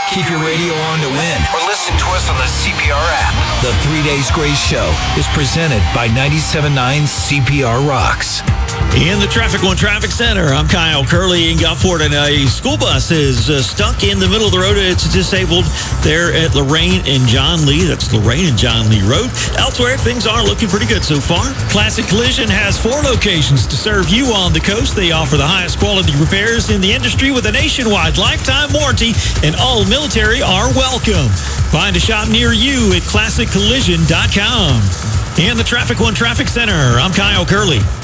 Keep your radio on to win. Or listen to us on the CPR app. The 3 Days Grace Show is presented by 97.9 CPR Rocks. In the Traffic One Traffic Center, I'm Kyle Curley in Gulfport, and a school bus is stuck in the middle of the road. It's disabled there at Lorraine and John Lee. That's Lorraine and John Lee Road. Elsewhere, things are looking pretty good so far. Classic Collision has 4 locations to serve you on the coast. They offer the highest quality repairs in the industry with a nationwide lifetime warranty, and all military are welcome. Find a shop near you at ClassicCollision.com. In the Traffic One Traffic Center, I'm Kyle Curley.